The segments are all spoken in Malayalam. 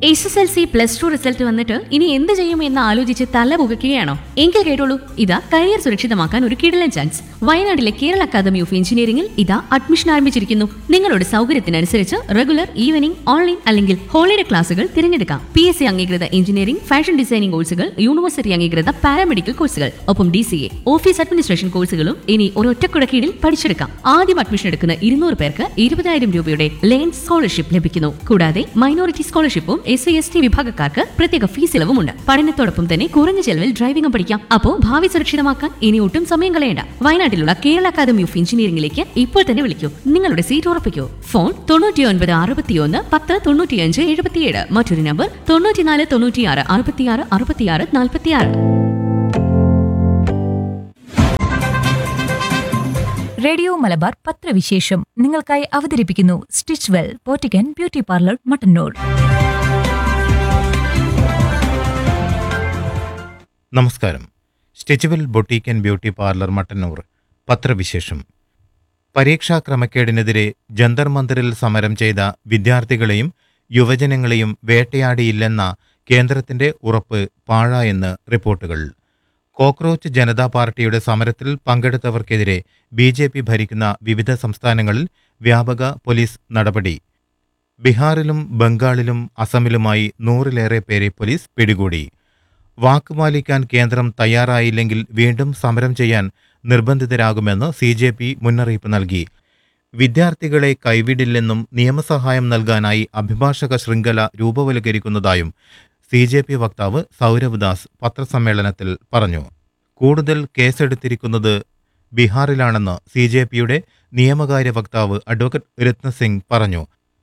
SSLC +2 റിസൾട്ട് വന്നിട്ട് ഇനി എന്ത് ചെയ്യുമെന്ന് ആലോചിച്ച് തല പുകയ്ക്കുകയാണോ? എങ്കിൽ കേട്ടോളൂ, ഇതാ കരിയർ സുരക്ഷിതമാക്കാൻ ഒരു കിടിലൻ ചാൻസ്. വയനാട്ടിലെ കേരള അക്കാദമി ഓഫ് എഞ്ചിനീയറിംഗിൽ ഇതാ അഡ്മിഷൻ ആരംഭിച്ചിരിക്കുന്നു. നിങ്ങളുടെ സൗകര്യത്തിനനുസരിച്ച് റെഗുലർ, ഈവനിംഗ്, ഓൺലൈൻ അല്ലെങ്കിൽ ഹോളിഡേ ക്ലാസുകൾ തിരഞ്ഞെടുക്കാം. PSC അംഗീകൃത എഞ്ചിനീയറിംഗ്, ഫാഷൻ ഡിസൈനിംഗ് കോഴ്സുകൾ, യൂണിവേഴ്സിറ്റി അംഗീകൃത പാരാമെഡിക്കൽ കോഴ്സുകൾ, ഒപ്പം DCA, ഓഫീസ് അഡ്മിനിസ്ട്രേഷൻ കോഴ്സുകളും ഇനി ഒരൊറ്റക്കുട കീഴിൽ പഠിച്ചെടുക്കാം. ആദ്യം അഡ്മിഷൻ എടുക്കുന്ന 200 പേർക്ക് 20,000 രൂപയുടെ ലേൺ സ്കോളർഷിപ്പ് ലഭിക്കുന്നു. കൂടാതെ മൈനോറിറ്റി സ്കോളർഷിപ്പും SC/ST വിഭാഗക്കാർക്ക് പ്രത്യേക ഫീസ് ഇളവുമുണ്ട്. പഠനത്തോടൊപ്പം തന്നെ കുറഞ്ഞ ചെലവിൽ ഡ്രൈവിംഗും പഠിക്കാം. അപ്പോൾ ഭാവി സുരക്ഷിതമാക്കാൻ ഇനി ഒട്ടും സമയം കളയേണ്ട. വയനാട്ടിലുള്ള കേരള അക്കാദമി ഓഫ് എഞ്ചിനീയറിംഗിലേക്ക് ഇപ്പോൾ തന്നെ വിളിക്കൂ. നിങ്ങളുടെ സീറ്റ് ഉറപ്പിക്കൂ. ഫോൺ 9961 10 95 77. മറ്റൊരു നമ്പർ 94 96 66 66 46. റേഡിയോ മലബാർ പത്രവിശേഷം നിങ്ങൾക്കായി അവതരിപ്പിക്കുന്നു stitch well പോറ്റിക്കൻ beauty parlour Mattannur. നമസ്കാരം. സ്റ്റിച്ചുവൽ boutique and beauty parlour Mattannur പത്രവിശേഷം. പരീക്ഷാ ക്രമക്കേടിനെതിരെ ജന്തർ മന്ദിറിൽ സമരം ചെയ്ത വിദ്യാർത്ഥികളെയും യുവജനങ്ങളെയും വേട്ടയാടിയില്ലെന്ന കേന്ദ്രത്തിന്റെ ഉറപ്പ് പാഴായെന്ന് റിപ്പോർട്ടുകൾ. കോക്രോച്ച് ജനതാ പാർട്ടിയുടെ സമരത്തിൽ പങ്കെടുത്തവർക്കെതിരെ BJP ഭരിക്കുന്ന വിവിധ സംസ്ഥാനങ്ങളിൽ വ്യാപക പോലീസ് നടപടി. ബീഹാറിലും ബംഗാളിലും അസമിലുമായി 100-ലേറെ പേരെ പോലീസ് പിടികൂടി. വാക്കുപാലിക്കാൻ കേന്ദ്രം തയ്യാറായില്ലെങ്കിൽ വീണ്ടും സമരം ചെയ്യാൻ നിർബന്ധിതരാകുമെന്ന് CJP മുന്നറിയിപ്പ് നൽകി. വിദ്യാർത്ഥികളെ കൈവിടില്ലെന്നും നിയമസഹായം നൽകാനായി അഭിഭാഷക ശൃംഖല രൂപവൽക്കരിക്കുന്നതായും CJP വക്താവ് സൗരവ് ദാസ് പത്രസമ്മേളനത്തിൽ പറഞ്ഞു. കൂടുതൽ കേസെടുത്തിരിക്കുന്നത് ബീഹാറിലാണെന്ന് CJPയുടെ നിയമകാര്യ വക്താവ് അഡ്വക്കേറ്റ് രത്നസിംഗ് പറഞ്ഞു.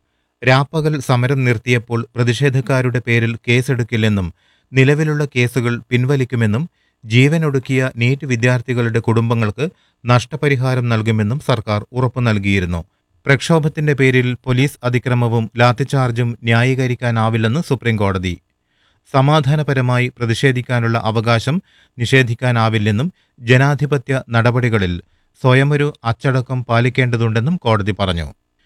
രാപ്പകൽ സമരം നിർത്തിയപ്പോൾ പ്രതിഷേധക്കാരുടെ പേരിൽ കേസെടുക്കില്ലെന്നും നിലവിലുള്ള കേസുകൾ പിൻവലിക്കുമെന്നും ജീവനൊടുക്കിയ നീറ്റ് വിദ്യാർത്ഥികളുടെ കുടുംബങ്ങൾക്ക് നഷ്ടപരിഹാരം നൽകുമെന്നും സർക്കാർ ഉറപ്പു നൽകിയിരുന്നു. പ്രക്ഷോഭത്തിന്റെ പേരിൽ പോലീസ് അതിക്രമവും ലാത്തിചാർജും ന്യായീകരിക്കാനാവില്ലെന്ന് സുപ്രീംകോടതി. സമാധാനപരമായി പ്രതിഷേധിക്കാനുള്ള അവകാശം നിഷേധിക്കാനാവില്ലെന്നും ജനാധിപത്യ നടപടികളിൽ സ്വയമൊരു അച്ചടക്കം പാലിക്കേണ്ടതുണ്ടെന്നും കോടതി പറഞ്ഞു.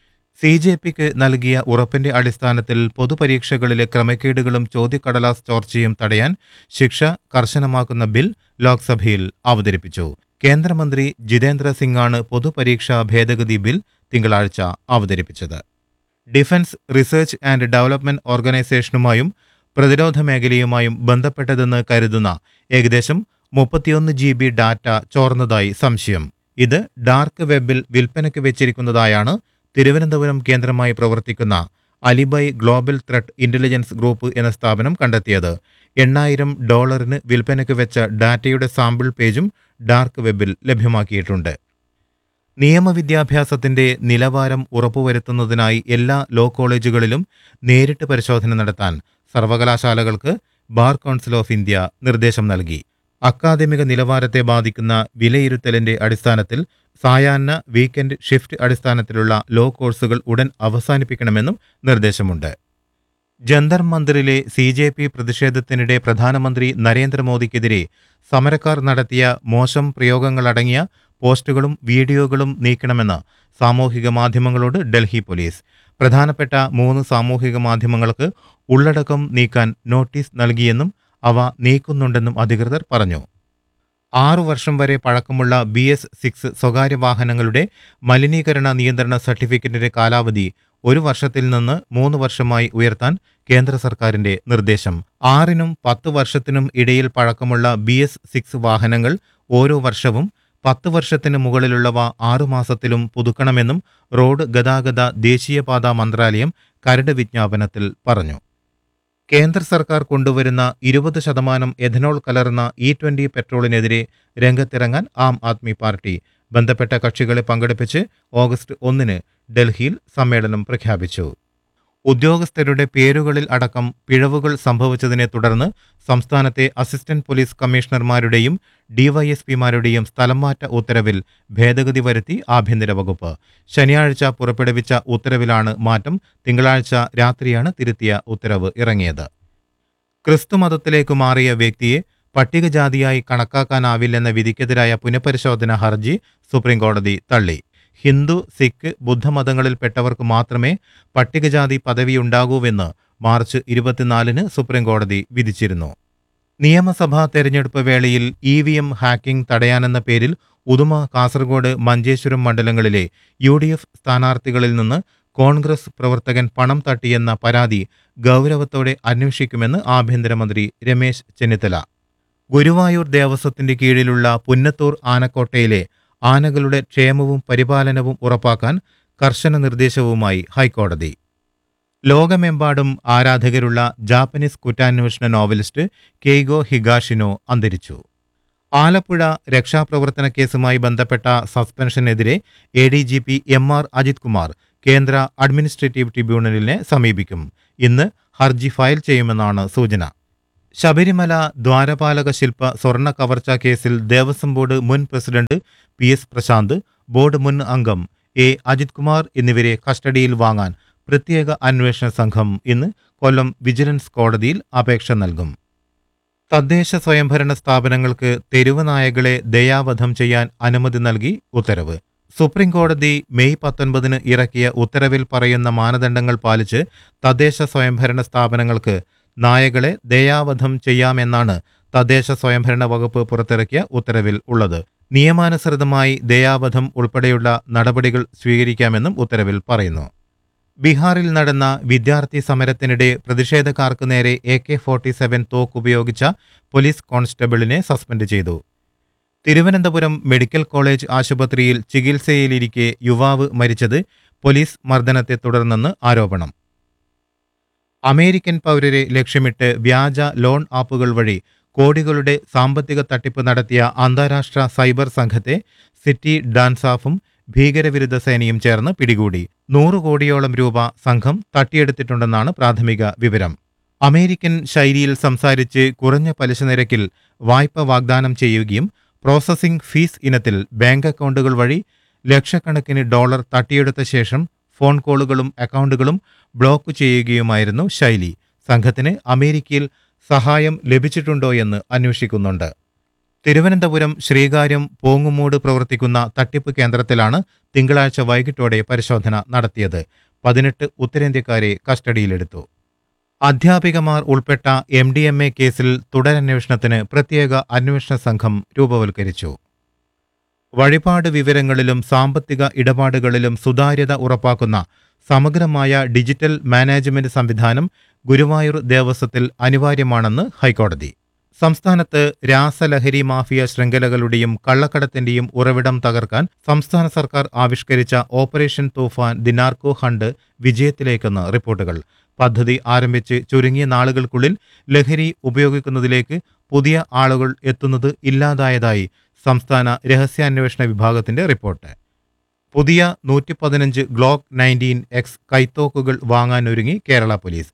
CJPക്ക് നൽകിയ ഉറപ്പിന്റെ അടിസ്ഥാനത്തിൽ പൊതുപരീക്ഷകളിലെ ക്രമക്കേടുകളും ചോദ്യക്കടലാസ് ചോർച്ചയും തടയാൻ ശിക്ഷ കർശനമാക്കുന്ന ബിൽ ലോക്സഭയിൽ അവതരിപ്പിച്ചു. കേന്ദ്രമന്ത്രി ജിതേന്ദ്ര സിംഗാണ് പൊതുപരീക്ഷാ ഭേദഗതി ബിൽ തിങ്കളാഴ്ച അവതരിപ്പിച്ചത്. ഡിഫൻസ് റിസർച്ച് ആൻഡ് ഡെവലപ്മെന്റ് ഓർഗനൈസേഷനുമായും പ്രതിരോധ മേഖലയുമായും ബന്ധപ്പെട്ടതെന്ന് കരുതുന്ന ഏകദേശം 31 GB ഡാറ്റ ചോർന്നതായി സംശയം. ഇത് ഡാർക്ക് വെബിൽ വിൽപ്പനയ്ക്ക് വെച്ചിരിക്കുന്നതായാണ് തിരുവനന്തപുരം കേന്ദ്രമായി പ്രവർത്തിക്കുന്ന അലിബൈ ഗ്ലോബൽ ത്രെറ്റ് ഇന്റലിജൻസ് ഗ്രൂപ്പ് എന്ന സ്ഥാപനം കണ്ടെത്തിയത്. $8,000 വിൽപ്പനയ്ക്ക് വെച്ച ഡാറ്റയുടെ സാമ്പിൾ പേജും ഡാർക്ക് വെബിൽ ലഭ്യമാക്കിയിട്ടുണ്ട്. നിയമവിദ്യാഭ്യാസത്തിന്റെ നിലവാരം ഉറപ്പുവരുത്തുന്നതിനായി എല്ലാ ലോ കോളേജുകളിലും നേരിട്ട് പരിശോധന നടത്താൻ സർവകലാശാലകൾക്ക് ബാർ കൗൺസിൽ ഓഫ് ഇന്ത്യ നിർദ്ദേശം നൽകി. അക്കാദമിക നിലവാരത്തെ ബാധിക്കുന്ന വിലയിരുത്തലിന്റെ അടിസ്ഥാനത്തിൽ സായാഹ്ന, വീക്കെൻഡ്, ഷിഫ്റ്റ് അടിസ്ഥാനത്തിലുള്ള ലോ കോഴ്സുകൾ ഉടൻ അവസാനിപ്പിക്കണമെന്നും നിർദ്ദേശമുണ്ട്. ജന്തർ മന്ദിറിലെ CJP പ്രതിഷേധത്തിനിടെ പ്രധാനമന്ത്രി നരേന്ദ്രമോദിക്കെതിരെ സമരക്കാർ നടത്തിയ മോശം പ്രയോഗങ്ങളടങ്ങിയ പോസ്റ്റുകളും വീഡിയോകളും നീക്കണമെന്ന് സാമൂഹിക മാധ്യമങ്ങളോട് ഡൽഹി പോലീസ്. പ്രധാനപ്പെട്ട 3 സാമൂഹിക മാധ്യമങ്ങൾക്ക് ഉള്ളടക്കം നീക്കാൻ നോട്ടീസ് നൽകിയെന്നും അവ നീക്കുന്നുണ്ടെന്നും അധികൃതർ പറഞ്ഞു. 6 വർഷം വരെ പഴക്കമുള്ള BS6 സ്വകാര്യ വാഹനങ്ങളുടെ മലിനീകരണ നിയന്ത്രണ സർട്ടിഫിക്കറ്റിന്റെ കാലാവധി 1 വർഷത്തിൽ നിന്ന് 3 വർഷമായി ഉയർത്താൻ കേന്ദ്ര സർക്കാരിന്റെ നിർദ്ദേശം. 6നും 10 വർഷത്തിനും ഇടയിൽ പഴക്കമുള്ള BS6 വാഹനങ്ങൾ ഓരോ വർഷവും, 10 വർഷത്തിന് മുകളിലുള്ളവ 6 മാസത്തിലും പുതുക്കണമെന്നും റോഡ് ഗതാഗത ദേശീയപാതാ മന്ത്രാലയം കരട് വിജ്ഞാപനത്തിൽ പറഞ്ഞു. കേന്ദ്ര സർക്കാർ കൊണ്ടുവരുന്ന 20% എഥനോൾ കലർന്ന E20 പെട്രോളിനെതിരെ രംഗത്തിറങ്ങാൻ ആം ആദ്മി പാർട്ടി ബന്ധപ്പെട്ട കക്ഷികളെ പങ്കെടുപ്പിച്ച് ഓഗസ്റ്റ് 1 ഡൽഹിയിൽ സമ്മേളനം പ്രഖ്യാപിച്ചു. ഉദ്യോഗസ്ഥരുടെ പേരുകളിൽ അടക്കം പിഴവുകൾ സംഭവിച്ചതിനെ തുടർന്ന് സംസ്ഥാനത്തെ അസിസ്റ്റന്റ് പോലീസ് കമ്മീഷണർമാരുടെയും DYSPമാരുടെയും സ്ഥലംമാറ്റ ഉത്തരവിൽ ഭേദഗതി വരുത്തി ആഭ്യന്തര വകുപ്പ്. ശനിയാഴ്ച പുറപ്പെടുവിച്ച ഉത്തരവിലാണ് മാറ്റം. തിങ്കളാഴ്ച രാത്രിയാണ് തിരുത്തിയ ഉത്തരവ് ഇറങ്ങിയത്. ക്രിസ്തുമതത്തിലേക്ക് മാറിയ വ്യക്തിയെ പട്ടികജാതിയായി കണക്കാക്കാനാവില്ലെന്ന വിധിക്കെതിരായ പുനഃപരിശോധന ഹർജി സുപ്രീംകോടതി തള്ളി. ഹിന്ദു, സിഖ്, ബുദ്ധമതങ്ങളിൽപ്പെട്ടവർക്ക് മാത്രമേ പട്ടികജാതി പദവിയുണ്ടാകൂവെന്ന് മാർച്ച് 24-ന് സുപ്രീംകോടതി വിധിച്ചിരുന്നു. നിയമസഭാ തെരഞ്ഞെടുപ്പ് വേളയിൽ EVM ഹാക്കിംഗ് തടയാനെന്ന പേരിൽ ഉദുമ, കാസർഗോഡ്, മഞ്ചേശ്വരം മണ്ഡലങ്ങളിലെ UDF സ്ഥാനാർത്ഥികളിൽ നിന്ന് കോൺഗ്രസ് പ്രവർത്തകൻ പണം തട്ടിയെന്ന പരാതി ഗൗരവത്തോടെ അന്വേഷിക്കുമെന്ന് ആഭ്യന്തരമന്ത്രി രമേശ് ചെന്നിത്തല. ഗുരുവായൂർ ദേവസ്വത്തിന്റെ കീഴിലുള്ള പുന്നത്തൂർ ആനക്കോട്ടയിലെ ആനകളുടെ ക്ഷേമവും പരിപാലനവും ഉറപ്പാക്കാൻ കർശന നിർദ്ദേശവുമായി ഹൈക്കോടതി. ലോകമെമ്പാടും ആരാധകരുള്ള ജാപ്പനീസ് കുറ്റാന്വേഷണ നോവലിസ്റ്റ് കെയ്ഗോ ഹിഗാഷിനോ അന്തരിച്ചു. ആലപ്പുഴ രക്ഷാപ്രവർത്തന കേസുമായി ബന്ധപ്പെട്ട സസ്പെൻഷനെതിരെ ADGP MR അജിത് കുമാർ കേന്ദ്ര അഡ്മിനിസ്ട്രേറ്റീവ് ട്രിബ്യൂണലിനെ സമീപിക്കും. ഇന്ന് ഹർജി ഫയൽ ചെയ്യുമെന്നാണ് സൂചന. ശബരിമല ദ്വാരപാലക ശില്പ സ്വർണ്ണ കവർച്ചാ കേസിൽ ദേവസ്വം ബോർഡ് മുൻ പ്രസിഡന്റ് PS പ്രശാന്ത്, ബോർഡ് മുൻ അംഗം A അജിത് കുമാർ എന്നിവരെ കസ്റ്റഡിയിൽ വാങ്ങാൻ പ്രത്യേക അന്വേഷണ സംഘം ഇന്ന് കൊല്ലം വിജിലൻസ് കോടതിയിൽ അപേക്ഷ നൽകും. തദ്ദേശ സ്വയംഭരണ സ്ഥാപനങ്ങൾക്ക് തെരുവ് നായകളെ ദയാവധം ചെയ്യാൻ അനുമതി നൽകി ഉത്തരവ്. സുപ്രീംകോടതി മെയ് 19-ന് ഇറക്കിയ ഉത്തരവിൽ പറയുന്ന മാനദണ്ഡങ്ങൾ പാലിച്ച് തദ്ദേശ സ്വയംഭരണ സ്ഥാപനങ്ങൾക്ക് നായകളെ ദയാവധം ചെയ്യാമെന്നാണ് തദ്ദേശ സ്വയംഭരണ വകുപ്പ് പുറത്തിറക്കിയ ഉത്തരവിൽ ഉള്ളത്. നിയമാനുസൃതമായി ദയാവധം ഉൾപ്പെടെയുള്ള നടപടികൾ സ്വീകരിക്കാമെന്നും ഉത്തരവിൽ പറയുന്നു. ബീഹാറിൽ നടന്ന വിദ്യാർത്ഥി സമരത്തിനിടെ പ്രതിഷേധക്കാർക്ക് നേരെ AK-47 തോക്കുപയോഗിച്ച പോലീസ് കോൺസ്റ്റബിളിനെ സസ്പെൻഡ് ചെയ്തു. തിരുവനന്തപുരം മെഡിക്കൽ കോളേജ് ആശുപത്രിയിൽ ചികിത്സയിലിരിക്കെ യുവാവ് മരിച്ചത് പോലീസ് മർദ്ദനത്തെ തുടർന്നെന്ന് ആരോപണം. അമേരിക്കൻ പൗരരെ ലക്ഷ്യമിട്ട് വ്യാജ ലോൺ ആപ്പുകൾ വഴി കോടികളുടെ സാമ്പത്തിക തട്ടിപ്പ് നടത്തിയ അന്താരാഷ്ട്ര സൈബർ സംഘത്തെ സിറ്റി ഡാൻസാഫും ഭീകരവിരുദ്ധ സേനയും ചേർന്ന് പിടികൂടി. 100 കോടിയോളം രൂപ സംഘം തട്ടിയെടുത്തിട്ടുണ്ടെന്നാണ് പ്രാഥമിക വിവരം. അമേരിക്കൻ ശൈലിയിൽ സംസാരിച്ച് കുറഞ്ഞ പലിശ നിരക്കിൽ വായ്പ വാഗ്ദാനം ചെയ്യുകയും പ്രോസസ്സിംഗ് ഫീസ് ഇനത്തിൽ ബാങ്ക് അക്കൗണ്ടുകൾ വഴി ലക്ഷക്കണക്കിന് ഡോളർ തട്ടിയെടുത്ത ശേഷം ഫോൺ കോളുകളും അക്കൗണ്ടുകളും ബ്ലോക്ക് ചെയ്യുകയുമായിരുന്നു ശൈലി. സംഘത്തിന് അമേരിക്കയിൽ സഹായം ലഭിച്ചിട്ടുണ്ടോയെന്ന് അന്വേഷിക്കുന്നുണ്ട്. തിരുവനന്തപുരം ശ്രീകാര്യം പോങ്ങുമൂട് പ്രവർത്തിക്കുന്ന തട്ടിപ്പ് കേന്ദ്രത്തിലാണ് തിങ്കളാഴ്ച വൈകിട്ടോടെ പരിശോധന നടത്തിയത്. 18 ഉത്തരേന്ത്യക്കാരെ കസ്റ്റഡിയിലെടുത്തു. അധ്യാപികമാർ ഉൾപ്പെട്ട MDMA കേസിൽ തുടരന്വേഷണത്തിന് പ്രത്യേക അന്വേഷണ സംഘം രൂപവൽക്കരിച്ചു. വഴിപാട് വിവരങ്ങളിലും സാമ്പത്തിക ഇടപാടുകളിലും സുതാര്യത ഉറപ്പാക്കുന്ന സമഗ്രമായ ഡിജിറ്റൽ മാനേജ്മെന്റ് സംവിധാനം ഗുരുവായൂർ ദേവസ്വത്തിൽ അനിവാര്യമാണെന്ന് ഹൈക്കോടതി. സംസ്ഥാനത്ത് രാസലഹരി മാഫിയ ശൃംഖലകളുടെയും കള്ളക്കടത്തിന്റെയും ഉറവിടം തകർക്കാൻ സംസ്ഥാന സർക്കാർ ആവിഷ്കരിച്ച operation Toofan the narco hunt വിജയത്തിലേക്കെന്ന് റിപ്പോർട്ടുകൾ. പദ്ധതി ആരംഭിച്ച് ചുരുങ്ങിയ നാളുകൾക്കുള്ളിൽ ലഹരി ഉപയോഗിക്കുന്നതിലേക്ക് പുതിയ ആളുകൾ എത്തുന്നത് ഇല്ലാതായതായി സംസ്ഥാന രഹസ്യാന്വേഷണ വിഭാഗത്തിന്റെ റിപ്പോർട്ട്. പുതിയ 115 ഗ്ലോക്ക് 19X കൈത്തോക്കുകൾ വാങ്ങാനൊരുങ്ങി കേരള പോലീസ്.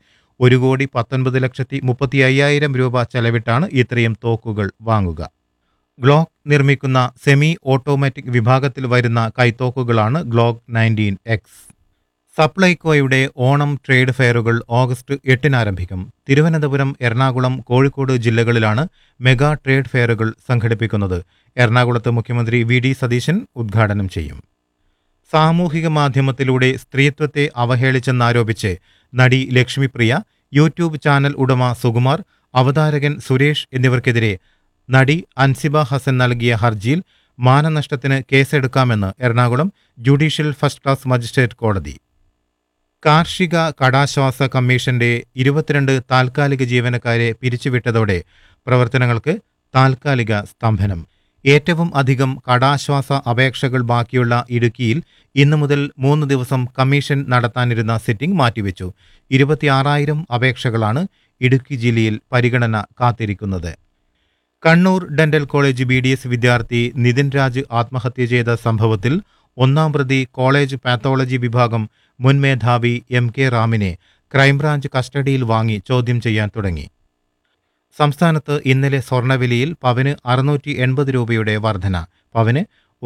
1,19,35,000 രൂപ ചെലവിട്ടാണ് ഇത്രയും തോക്കുകൾ വാങ്ങുക. ഗ്ലോക്ക് നിർമ്മിക്കുന്ന സെമി ഓട്ടോമാറ്റിക് വിഭാഗത്തിൽ വരുന്ന കൈത്തോക്കുകളാണ് Glock 19X. സപ്ലൈകോയുടെ Onam trade ഫെയറുകൾ August 8-ന് ആരംഭിക്കും. തിരുവനന്തപുരം, എറണാകുളം, കോഴിക്കോട് ജില്ലകളിലാണ് മെഗാ ട്രേഡ് ഫെയറുകൾ സംഘടിപ്പിക്കുന്നത്. എറണാകുളത്ത് മുഖ്യമന്ത്രി VD സതീശൻ ഉദ്ഘാടനം ചെയ്യും. സാമൂഹിക മാധ്യമത്തിലൂടെ സ്ത്രീത്വത്തെ അവഹേളിച്ചെന്നാരോപിച്ച് നടി ലക്ഷ്മിപ്രിയ, യൂട്യൂബ് ചാനൽ ഉടമ സുകുമാർ, അവതാരകൻ സുരേഷ് എന്നിവർക്കെതിരെ നടി അൻസിബ ഹസൻ നൽകിയ ഹർജിയിൽ മാനനഷ്ടത്തിന് കേസെടുക്കാമെന്ന് Ernakulam judicial first class magistrate കോടതി. കാർഷിക കടാശ്വാസ കമ്മീഷന്റെ 22 താൽക്കാലിക ജീവനക്കാരെ പിരിച്ചുവിട്ടതോടെ പ്രവർത്തനങ്ങൾക്ക് താൽക്കാലിക സ്തംഭനം. ഏറ്റവും അധികം കടാശ്വാസ അപേക്ഷകൾ ബാക്കിയുള്ള ഇടുക്കിയിൽ ഇന്നു മുതൽ 3 ദിവസം കമ്മീഷൻ നടത്താനിരുന്ന സിറ്റിംഗ് മാറ്റിവെച്ചു. 26,000 അപേക്ഷകളാണ് ഇടുക്കി ജില്ലയിൽ പരിഗണന കാത്തിരിക്കുന്നത്. കണ്ണൂർ ഡെന്റൽ കോളേജ് BDS വിദ്യാർത്ഥി നിതിൻ രാജ് ആത്മഹത്യ ചെയ്ത സംഭവത്തിൽ 1-ാം പ്രതി കോളേജ് പാത്തോളജി വിഭാഗം മുൻ മേധാവി MK റാമിനെ ക്രൈംബ്രാഞ്ച് കസ്റ്റഡിയിൽ വാങ്ങി ചോദ്യം ചെയ്യാൻ തുടങ്ങി. സംസ്ഥാനത്ത് ഇന്നലെ സ്വർണ്ണവിലയിൽ പവന് 680 രൂപയുടെ വർധന. പവന്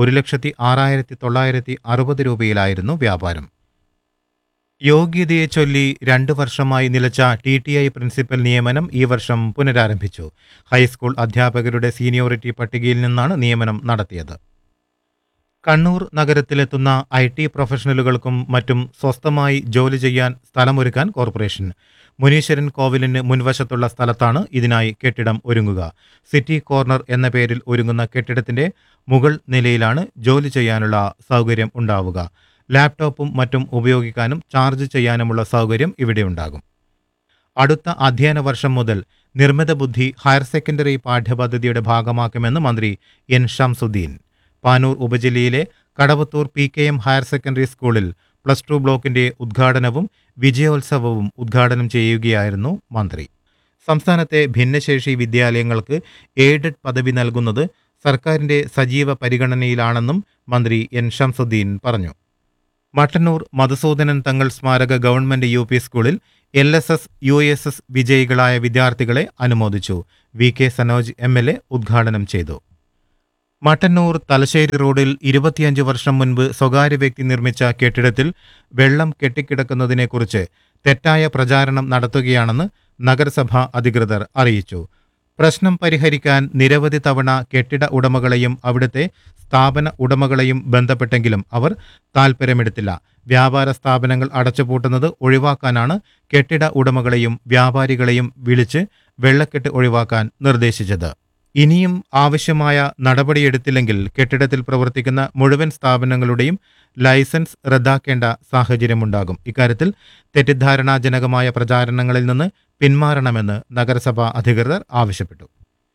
1,06,960 രൂപയിലായിരുന്നു വ്യാപാരം. യോഗ്യതയെ ചൊല്ലി 2 വർഷമായി നിലച്ച TTI പ്രിൻസിപ്പൽ നിയമനം ഈ വർഷം പുനരാരംഭിച്ചു. ഹൈസ്കൂൾ അധ്യാപകരുടെ സീനിയോറിറ്റി പട്ടികയിൽ നിന്നാണ് നിയമനം നടത്തിയത്. കണ്ണൂർ നഗരത്തിലെത്തുന്ന IT പ്രൊഫഷണലുകൾക്കും മറ്റും സ്വസ്ഥമായി ജോലി ചെയ്യാൻ സ്ഥലമൊരുക്കാൻ കോർപ്പറേഷൻ. മുനീശ്വരൻ കോവിലിന് മുൻവശത്തുള്ള സ്ഥലത്താണ് ഇതിനായി കെട്ടിടം ഒരുങ്ങുക. സിറ്റി കോർണർ എന്ന പേരിൽ ഒരുങ്ങുന്ന കെട്ടിടത്തിന്റെ മുകൾ നിലയിലാണ് ജോലി ചെയ്യാനുള്ള സൗകര്യം ഉണ്ടാവുക. ലാപ്ടോപ്പും മറ്റും ഉപയോഗിക്കാനും ചാർജ് ചെയ്യാനുമുള്ള സൗകര്യം ഇവിടെയുണ്ടാകും. അടുത്ത അധ്യയന വർഷം മുതൽ നിർമ്മിത ബുദ്ധി ഹയർ സെക്കൻഡറി പാഠ്യപദ്ധതിയുടെ ഭാഗമാക്കുമെന്ന് മന്ത്രി N. Shamsuddin. Panoor ഉപജില്ലയിലെ Kadavathur PKM higher secondary സ്കൂളിൽ +2 ബ്ലോക്കിന്റെ ഉദ്ഘാടനവും വിജയോത്സവവും ഉദ്ഘാടനം ചെയ്യുകയായിരുന്നു മന്ത്രി. സംസ്ഥാനത്തെ ഭിന്നശേഷി വിദ്യാലയങ്ങൾക്ക് എയ്ഡഡ് പദവി നൽകുന്നത് സർക്കാരിന്റെ സജീവ പരിഗണനയിലാണെന്നും മന്ത്രി N. ഷംസുദ്ദീൻ പറഞ്ഞു. മട്ടന്നൂർ മധുസൂദനൻ തങ്ങൾ സ്മാരക ഗവൺമെന്റ് UP സ്കൂളിൽ LSS USS വിജയികളായ വിദ്യാർത്ഥികളെ അനുമോദിച്ചു. VK സനോജ് MLA ഉദ്ഘാടനം ചെയ്തു. മട്ടന്നൂർ തലശ്ശേരി റോഡിൽ 25 വർഷം മുൻപ് സ്വകാര്യ വ്യക്തി നിർമ്മിച്ച കെട്ടിടത്തിൽ വെള്ളം കെട്ടിക്കിടക്കുന്നതിനെക്കുറിച്ച് തെറ്റായ പ്രചാരണം നടത്തുകയാണെന്ന് നഗരസഭ അധികൃതർ അറിയിച്ചു. പ്രശ്നം പരിഹരിക്കാൻ നിരവധി തവണ കെട്ടിട ഉടമകളെയും അവിടുത്തെ സ്ഥാപന ഉടമകളെയും ബന്ധപ്പെട്ടെങ്കിലും അവർ താൽപ്പര്യമെടുത്തില്ല. വ്യാപാര സ്ഥാപനങ്ങൾ അടച്ചുപൂട്ടുന്നത് ഒഴിവാക്കാനാണ് കെട്ടിട ഉടമകളെയും വ്യാപാരികളെയും വിളിച്ച് വെള്ളക്കെട്ട് ഒഴിവാക്കാൻ നിർദ്ദേശിച്ചത്. ഇനിയും ആവശ്യമായ നടപടിയെടുത്തില്ലെങ്കിൽ കെട്ടിടത്തിൽ പ്രവർത്തിക്കുന്ന മുഴുവൻ സ്ഥാപനങ്ങളുടെയും ലൈസൻസ് റദ്ദാക്കേണ്ട സാഹചര്യമുണ്ടാകും. ഇക്കാര്യത്തിൽ തെറ്റിദ്ധാരണാജനകമായ പ്രചാരണങ്ങളിൽ നിന്ന് പിന്മാറണമെന്ന് നഗരസഭാ അധികൃതർ ആവശ്യപ്പെട്ടു.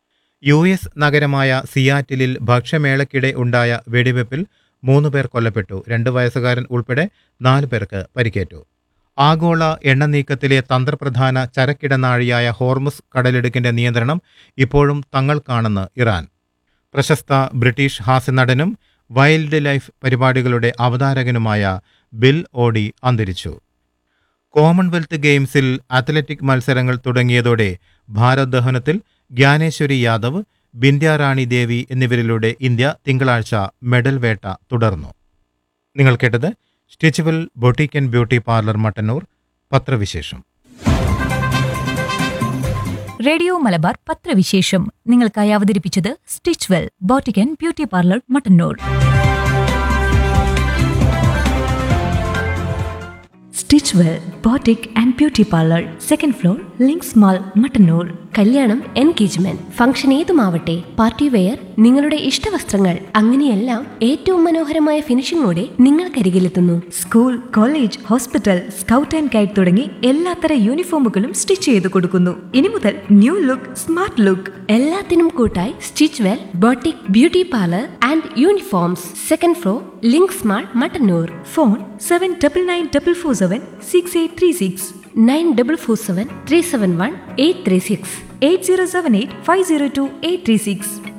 US നഗരമായ സിയാറ്റിലിൽ ഭക്ഷ്യമേളയ്ക്കിടെ ഉണ്ടായ വെടിവെപ്പിൽ 3 പേർ കൊല്ലപ്പെട്ടു. 2 വയസ്സുകാരൻ ഉൾപ്പെടെ 4 പേർക്ക് പരിക്കേറ്റു. ആഗോള എണ്ണ നീക്കത്തിലെ തന്ത്രപ്രധാന ചരക്കിടനാഴിയായ ഹോർമുസ് കടലിടുക്കിന്റെ നിയന്ത്രണം ഇപ്പോഴും തങ്ങൾക്കാണെന്ന് ഇറാൻ. പ്രശസ്ത ബ്രിട്ടീഷ് ഹാസ്യനടനും വൈൽഡ് ലൈഫ് പരിപാടികളുടെ അവതാരകനുമായ ബിൽ ഓഡി അന്തരിച്ചു. കോമൺവെൽത്ത് ഗെയിംസിൽ അത്ലറ്റിക് മത്സരങ്ങൾ തുടങ്ങിയതോടെ ഭാരോദ്വഹനത്തിൽ ജ്ഞാനേശ്വരി യാദവ്, ബിന്ദ്യ റാണി ദേവി എന്നിവരിലൂടെ ഇന്ത്യ തിങ്കളാഴ്ച മെഡൽ വേട്ട തുടർന്നു. നിങ്ങൾ കേട്ടത് Stitchwell boutique and beauty parlour Mattannur പത്രവിശേഷം. റേഡിയോ മലബാർ പത്രവിശേഷം നിങ്ങൾക്കായി അവതരിപ്പിച്ചത് Stitchwell boutique and beauty parlour Mattannur. Stitchwell boutique and beauty parlour, second floor, links mall, Mattannur. കല്യാണം, എൻഗേജ്മെന്റ്, ഫംഗ്ഷൻ ഏതുമാവട്ടെ, പാർട്ടി വെയർ, നിങ്ങളുടെ ഇഷ്ടവസ്ത്രങ്ങൾ അങ്ങനെയെല്ലാം ഏറ്റവും മനോഹരമായ ഫിനിഷിംഗോടെ നിങ്ങൾക്കരികിലെത്തുന്നു. School, college, hospital, scout and guide തുടങ്ങി എല്ലാത്തര യൂണിഫോമുകളും സ്റ്റിച്ച് ചെയ്ത് കൊടുക്കുന്നു. ഇനി മുതൽ ന്യൂ ലുക്ക്, സ്മാർട്ട് ലുക്ക്. എല്ലാത്തിനും കൂട്ടായി stitch well boutique beauty parlour and uniforms, second floor, links mall, Mattannur. Phone 7994476836, 9447 371 836, 8078502836.